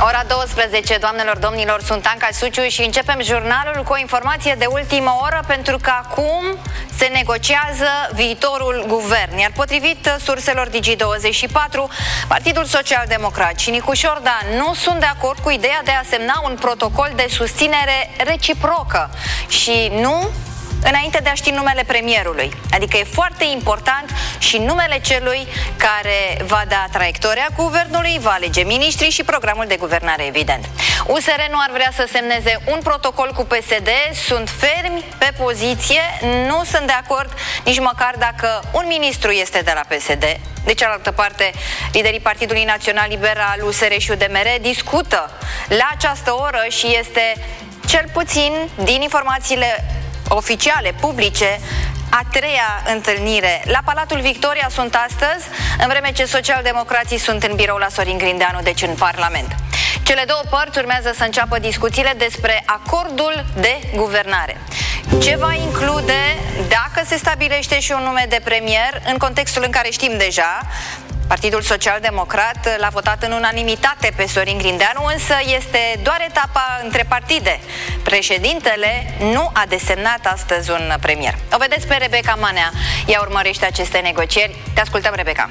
Ora 12, doamnelor, domnilor, sunt Anca Suciu și începem jurnalul cu o informație de ultimă oră, pentru că acum se negociază viitorul guvern. Iar potrivit surselor Digi24, Partidul Social Democrat și Nicu Șordan nu sunt de acord cu ideea de a semna un protocol de susținere reciprocă și nu înainte de a ști numele premierului. Adică e foarte important și numele celui care va da traiectoria guvernului, va alege miniștrii și programul de guvernare, evident. USR nu ar vrea să semneze un protocol cu PSD, sunt fermi pe poziție, nu sunt de acord nici măcar dacă un ministru este de la PSD. De cealaltă parte, liderii Partidului Național Liberal, USR și UDMR discută la această oră și este, cel puțin din informațiile oficiale, publice, a treia întâlnire. La Palatul Victoria sunt astăzi, în vreme ce socialdemocrații sunt în birou la Sorin Grindeanu, deci în Parlament. Cele două părți urmează să înceapă discuțiile despre acordul de guvernare. Ce va include, dacă se stabilește și un nume de premier, în contextul în care știm deja, Partidul Social Democrat l-a votat în unanimitate pe Sorin Grindeanu, însă este doar etapa între partide. Președintele nu a desemnat astăzi un premier. O vedeți pe Rebecca Manea. Ea urmărește aceste negocieri. Te ascultăm, Rebecca.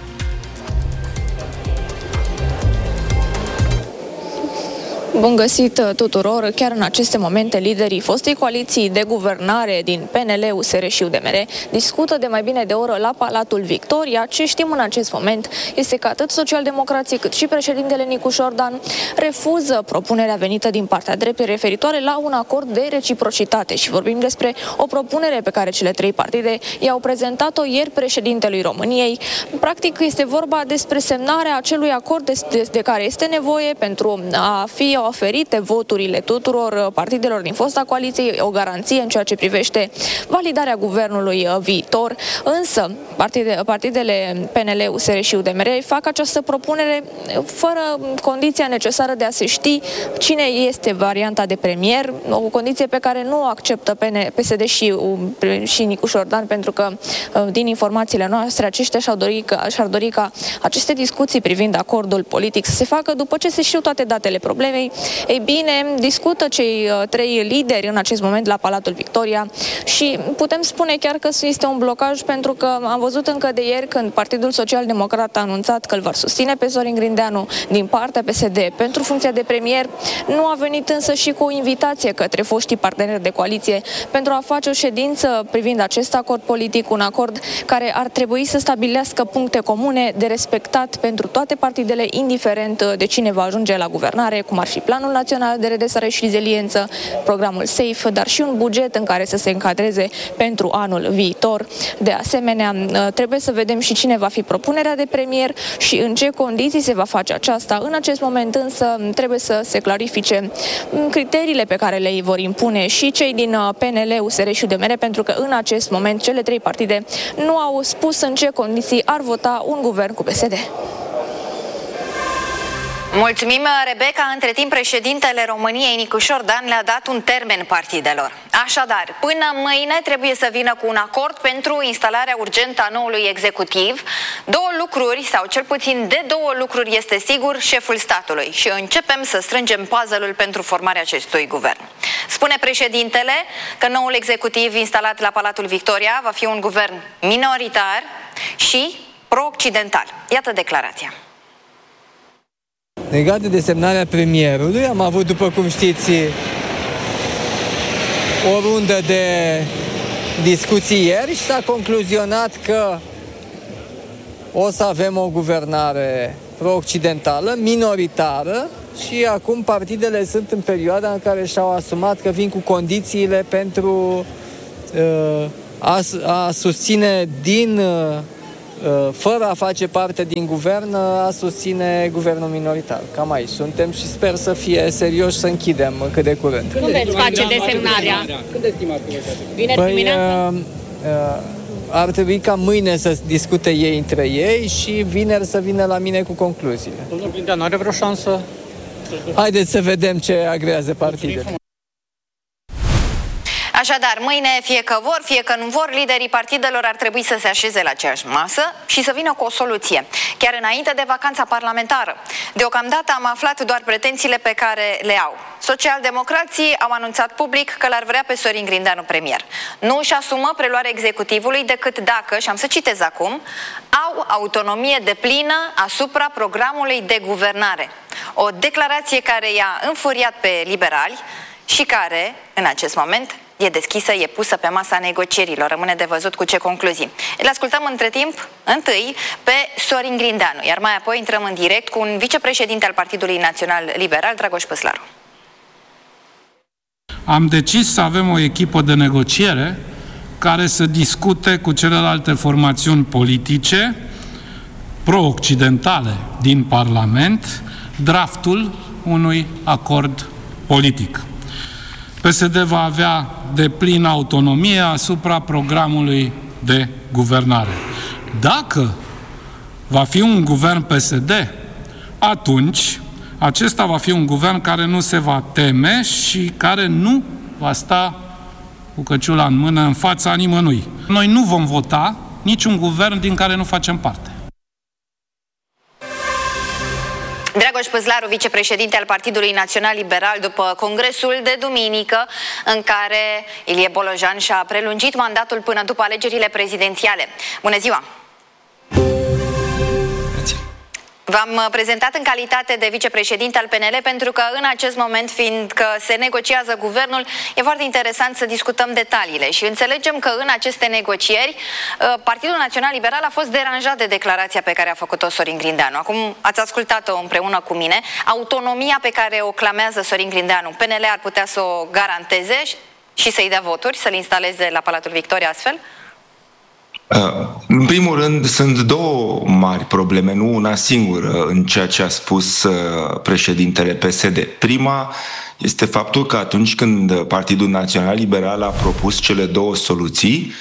Bun găsit tuturor! Chiar în aceste momente, liderii fostei coaliții de guvernare din PNL, USR și UDMR discută de mai bine de o oră la Palatul Victoria. Ce știm în acest moment este că atât socialdemocrații cât și președintele Nicu Șordan refuză propunerea venită din partea dreptei referitoare la un acord de reciprocitate și vorbim despre o propunere pe care cele trei partide i-au prezentat-o ieri președintelui României. Practic este vorba despre semnarea acelui acord de care este nevoie pentru a fi oferite voturile tuturor partidelor din fosta coaliție, o garanție în ceea ce privește validarea guvernului viitor, însă partidele PNL, USR și UDMR fac această propunere fără condiția necesară de a se ști cine este varianta de premier, o condiție pe care nu o acceptă PSD și Nicu Șordan, pentru că din informațiile noastre aceștia și-ar dori ca aceste discuții privind acordul politic să se facă după ce se știu toate datele problemei. Ei bine, discută cei trei lideri în acest moment la Palatul Victoria și putem spune chiar că este un blocaj, pentru că am văzut încă de ieri când Partidul Social Democrat a anunțat că îl va susține pe Sorin Grindeanu din partea PSD pentru funcția de premier, nu a venit însă și cu o invitație către foștii parteneri de coaliție pentru a face o ședință privind acest acord politic, un acord care ar trebui să stabilească puncte comune de respectat pentru toate partidele, indiferent de cine va ajunge la guvernare, cum ar fi Planul Național de Redresare și Reziliență, programul SAFE, dar și un buget în care să se încadreze pentru anul viitor. De asemenea, trebuie să vedem și cine va fi propunerea de premier și în ce condiții se va face aceasta. În acest moment însă trebuie să se clarifice criteriile pe care le vor impune și cei din PNL, USR și UDMR, pentru că în acest moment cele trei partide nu au spus în ce condiții ar vota un guvern cu PSD. Mulțumim, Rebecca. Între timp, președintele României, Nicu Șordan, le-a dat un termen partidelor. Așadar, până mâine trebuie să vină cu un acord pentru instalarea urgentă a noului executiv. Două lucruri, sau cel puțin de două lucruri este sigur, șeful statului. Și începem să strângem puzzle-ul pentru formarea acestui guvern. Spune președintele că noul executiv instalat la Palatul Victoria va fi un guvern minoritar și pro-occidental. Iată declarația. Legat de desemnarea premierului, am avut, după cum știți, o rundă de discuții ieri și s-a concluzionat că o să avem o guvernare pro-occidentală, minoritară, și acum partidele sunt în perioada în care și-au asumat că vin cu condițiile pentru a susține fără a face parte din guvern, a susține guvernul minoritar. Cam aici suntem și sper să fie serioși, să închidem cât de curând. Când veți face desemnarea? Când estimați că veți face? Vineri dimineața? Ar trebui ca mâine să discute ei între ei și vineri să vină la mine cu concluziile. Domnul Grindeanu are vreo șansă? Haideți să vedem ce agrează partidele. Așadar, mâine, fie că vor, fie că nu vor, liderii partidelor ar trebui să se așeze la aceeași masă și să vină cu o soluție, chiar înainte de vacanța parlamentară. Deocamdată am aflat doar pretențiile pe care le au. Socialdemocrații au anunțat public că l-ar vrea pe Sorin Grindeanu premier. Nu își asumă preluarea executivului decât dacă, și am să citez acum, au autonomie deplină asupra programului de guvernare. O declarație care i-a înfuriat pe liberali și care, în acest moment, e deschisă, e pusă pe masa negocierilor. Rămâne de văzut cu ce concluzii. Îl ascultăm între timp, întâi, pe Sorin Grindeanu, iar mai apoi intrăm în direct cu un vicepreședinte al Partidului Național Liberal, Dragoș Păslaru. Am decis să avem o echipă de negociere care să discute cu celelalte formațiuni politice pro-occidentale din Parlament draftul unui acord politic. PSD va avea deplină autonomie asupra programului de guvernare. Dacă va fi un guvern PSD, atunci acesta va fi un guvern care nu se va teme și care nu va sta cu căciula în mână în fața nimănui. Noi nu vom vota niciun guvern din care nu facem parte. Dragoș Păslaru, vicepreședinte al Partidului Național Liberal, după congresul de duminică, în care Ilie Bolojan și-a prelungit mandatul până după alegerile prezidențiale. Bună ziua! V-am prezentat în calitate de vicepreședinte al PNL pentru că în acest moment, fiindcă se negociază guvernul, e foarte interesant să discutăm detaliile și înțelegem că în aceste negocieri Partidul Național Liberal a fost deranjat de declarația pe care a făcut-o Sorin Grindeanu. Acum ați ascultat-o împreună cu mine. Autonomia pe care o clamează Sorin Grindeanu, PNL ar putea să o garanteze și să-i dea voturi, să-l instaleze la Palatul Victoriei astfel? În primul rând, sunt două mari probleme, nu una singură, în ceea ce a spus președintele PSD. Prima este faptul că atunci când Partidul Național Liberal a propus cele două soluții,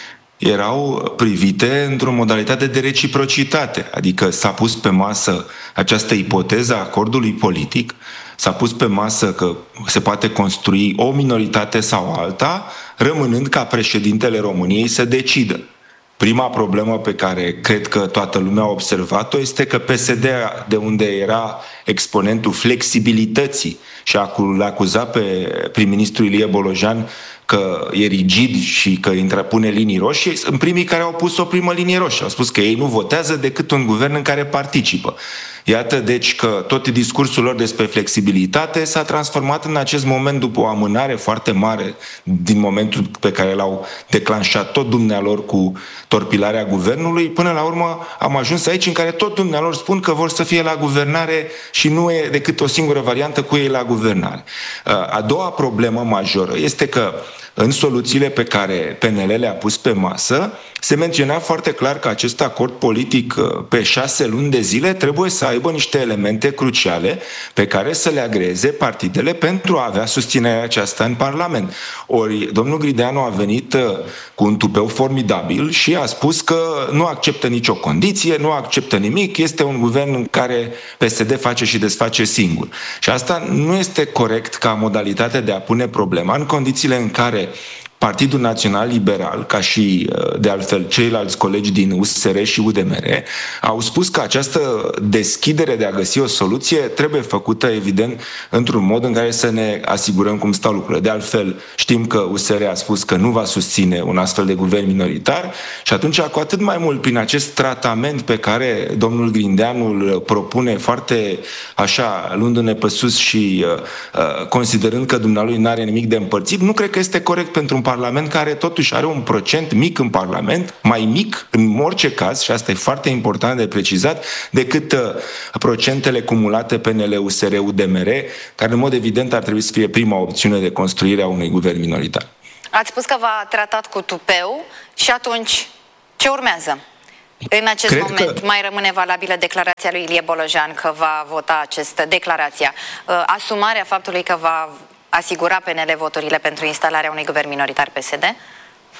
erau privite într-o modalitate de reciprocitate, adică s-a pus pe masă această ipoteză a acordului politic, s-a pus pe masă că se poate construi o minoritate sau alta, rămânând ca președintele României să decidă. Prima problemă pe care cred că toată lumea a observat-o este că PSD, de unde era exponentul flexibilității și l-a acuzat pe prim-ministru Ilie Bolojan că e rigid și că pune linii roșii, sunt primii care au pus o primă linie roșie. Au spus că ei nu votează decât un guvern în care participă. Iată, deci, că tot discursul lor despre flexibilitate s-a transformat în acest moment, după o amânare foarte mare din momentul pe care l-au declanșat tot dumnealor cu torpilarea guvernului, până la urmă am ajuns aici în care tot dumnealor spun că vor să fie la guvernare și nu e decât o singură variantă cu ei la guvernare. A doua problemă majoră este că în soluțiile pe care PNL le-a pus pe masă, se menționa foarte clar că acest acord politic pe 6 luni de zile trebuie să aibă niște elemente cruciale pe care să le agreze partidele pentru a avea susținerea aceasta în Parlament. Ori domnul Grindeanu a venit cu un tupeu formidabil și a spus că nu acceptă nicio condiție, nu acceptă nimic, este un guvern în care PSD face și desface singur. Și asta nu este corect ca modalitate de a pune problema în condițiile în care Partidul Național Liberal, ca și de altfel ceilalți colegi din USR și UDMR, au spus că această deschidere de a găsi o soluție trebuie făcută, evident, într-un mod în care să ne asigurăm cum stau lucrurile. De altfel, știm că USR a spus că nu va susține un astfel de guvern minoritar și atunci, cu atât mai mult, prin acest tratament pe care domnul Grindeanu îl propune foarte așa, luându-ne pe sus și considerând că dumnealui n-are nimic de împărțit, nu cred că este corect pentru un Parlament care totuși are un procent mic în Parlament, mai mic în orice caz, și asta e foarte important de precizat, decât procentele cumulate PNL, USR, UDMR, care în mod evident ar trebui să fie prima opțiune de construire a unui guvern minoritar. Ați spus că v-a tratat cu tupeu și atunci ce urmează? În acest moment mai rămâne valabilă declarația lui Ilie Bolojan că va vota această declarație, asumarea faptului că va asigura PNL voturile pentru instalarea unui guvern minoritar PSD?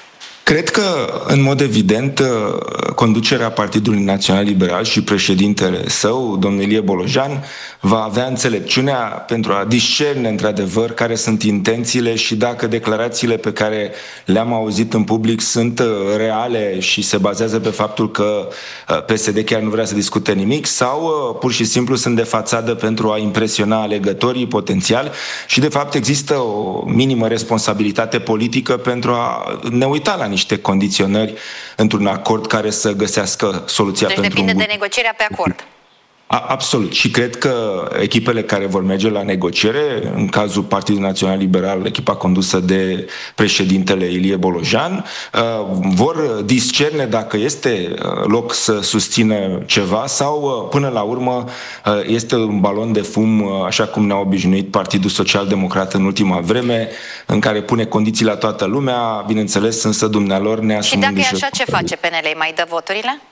Cred că, în mod evident, conducerea Partidului Național Liberal și președintele său, domnul Ilie Bolojan, va avea înțelepciunea pentru a discerne, într-adevăr, care sunt intențiile și dacă declarațiile pe care le-am auzit în public sunt reale și se bazează pe faptul că PSD chiar nu vrea să discute nimic sau pur și simplu sunt de fațadă pentru a impresiona alegătorii potențiali și, de fapt, există o minimă responsabilitate politică pentru a ne uita la niște condiționări într-un acord care să găsească soluția deci pentru... depinde de negocierea pe acord. Absolut. Și cred că echipele care vor merge la negociere, în cazul Partidului Național Liberal, echipa condusă de președintele Ilie Bolojan, vor discerne dacă este loc să susțină ceva sau, până la urmă, este un balon de fum, așa cum ne-a obișnuit Partidul Social-Democrat în ultima vreme, în care pune condiții la toată lumea, bineînțeles, însă dumnealor ne asumându-și... Și dacă e așa, ce face PNL? Mai dă voturile?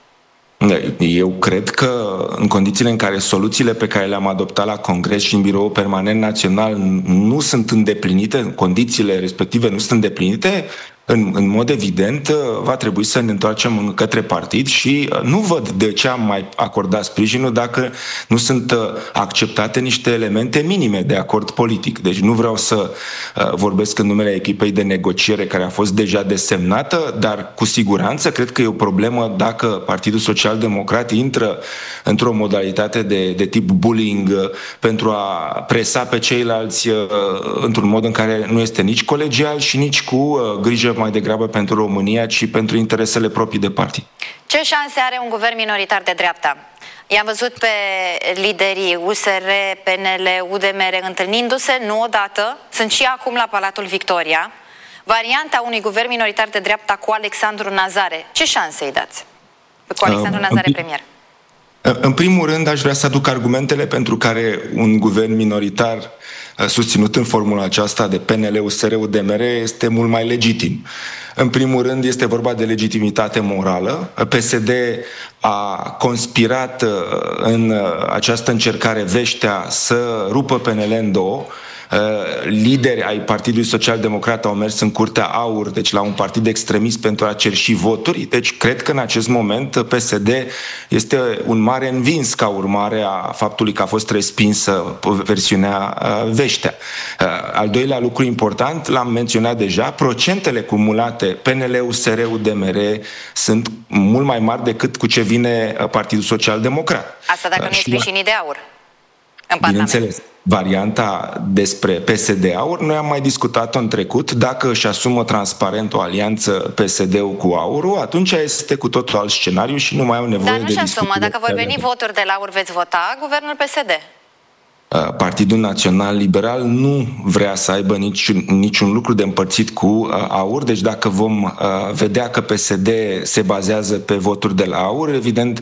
Eu cred că în condițiile în care soluțiile pe care le-am adoptat la Congres și în Biroul Permanent Național nu sunt îndeplinite, condițiile respective nu sunt îndeplinite, în mod evident va trebui să ne întoarcem către partid și nu văd de ce am mai acordat sprijinul dacă nu sunt acceptate niște elemente minime de acord politic. Deci nu vreau să vorbesc în numele echipei de negociere care a fost deja desemnată, dar cu siguranță cred că e o problemă dacă Partidul Social-Democrat intră într-o modalitate de tip bullying pentru a presa pe ceilalți într-un mod în care nu este nici colegial și nici cu grijă mai degrabă pentru România, ci pentru interesele proprii de partid. Ce șanse are un guvern minoritar de dreapta? I-am văzut pe liderii USR, PNL, UDMR întâlnindu-se, nu odată, sunt și acum la Palatul Victoria. Varianta unui guvern minoritar de dreapta cu Alexandru Nazare, ce șanse îi dați? Cu Alexandru Nazare premier. În primul rând, aș vrea să aduc argumentele pentru care un guvern minoritar susținut în formula aceasta de PNL, USR, UDMR este mult mai legitim. În primul rând, este vorba de legitimitate morală. PSD a conspirat în această încercare veștea să rupă PNL în două. Lideri ai Partidului Social-Democrat au mers în Curtea Aur, deci la un partid extremist, pentru a cerși voturi. Deci cred că în acest moment PSD este un mare învins ca urmare a faptului că a fost respinsă versiunea veștea. Al doilea lucru important, l-am menționat deja, procentele cumulate PNL, USR, UDMR sunt mult mai mari decât cu ce vine Partidul Social-Democrat. Asta dacă nu e sprijinit de Aur în Parlament. Bineînțeles. Varianta despre PSD-Aur, noi am mai discutat-o în trecut, dacă își asumă transparent o alianță PSD-ul cu Aurul, atunci este cu totul alt scenariu și nu mai au nevoie de discuții. Dar nu-și asumă, dacă vor veni voturi de la Aur, veți vota guvernul PSD? Partidul Național Liberal nu vrea să aibă niciun lucru de împărțit cu Aur, deci dacă vom vedea că PSD se bazează pe voturi de la Aur, evident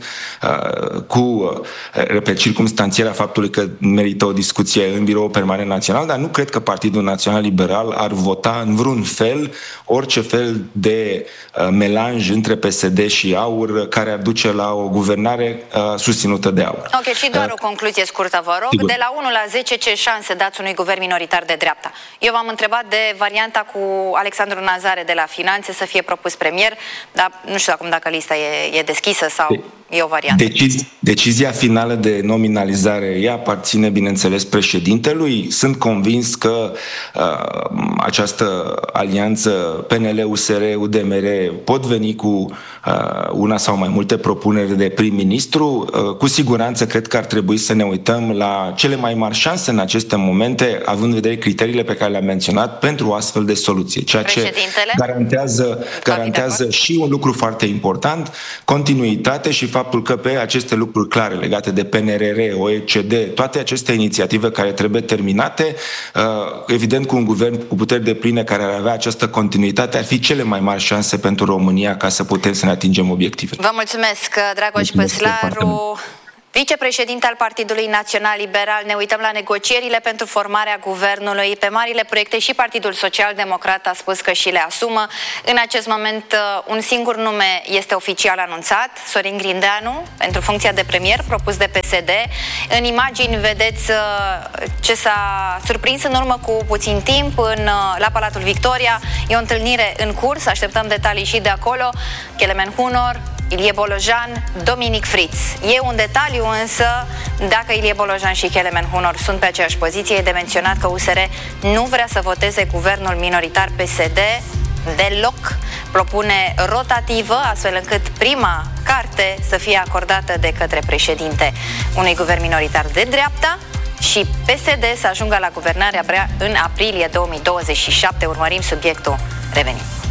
pe circumstanțierea faptului că merită o discuție în Biroul Permanent Național, dar nu cred că Partidul Național Liberal ar vota în vreun fel orice fel de melanj între PSD și Aur care ar duce la o guvernare susținută de Aur. Ok, și doar o concluzie scurtă, vă rog. De la 1 la 10, ce șanse dați unui guvern minoritar de dreapta? Eu v-am întrebat de varianta cu Alexandru Nazare de la Finanțe să fie propus premier, dar nu știu acum dacă lista e deschisă sau e o variantă. Decizia finală de nominalizare ea aparține, bineînțeles, președintelui. Sunt convins că această alianță PNL-USR, UDMR pot veni cu una sau mai multe propuneri de prim-ministru. Cu siguranță cred că ar trebui să ne uităm la cele mai mari șanse în aceste momente, având în vedere criteriile pe care le-am menționat pentru o astfel de soluție. Ceea ce garantează și un lucru foarte important, continuitate și faptul că pe aceste lucruri clare legate de PNRR, OECD, toate aceste inițiative care trebuie terminate, evident cu un guvern cu puteri depline care ar avea această continuitate, ar fi cele mai mari șanse pentru România ca să putem să ne atingem obiectivele. Vă mulțumesc, Dragoș Păslaru, Vicepreședinte al Partidului Național Liberal, ne uităm la negocierile pentru formarea guvernului pe marile proiecte și Partidul Social Democrat a spus că și le asumă. În acest moment un singur nume este oficial anunțat, Sorin Grindeanu, pentru funcția de premier propus de PSD. În imagini vedeți ce s-a surprins în urmă cu puțin timp la Palatul Victoria. E o întâlnire în curs, așteptăm detalii și de acolo. Kelemen Hunor, Ilie Bolojan, Dominic Fritz. E un detaliu însă, dacă Ilie Bolojan și Kelemen Hunor sunt pe aceeași poziție, e de menționat că USR nu vrea să voteze guvernul minoritar PSD deloc. Propune rotativă, astfel încât prima carte să fie acordată de către președinte unui guvern minoritar de dreapta și PSD să ajungă la guvernare abia în aprilie 2027. Urmărim subiectul, revenim.